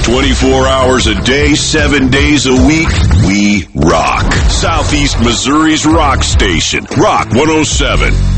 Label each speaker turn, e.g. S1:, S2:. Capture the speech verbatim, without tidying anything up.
S1: twenty-four hours a day, seven days a week, we rock. Southeast Missouri's rock station, Rock one oh seven.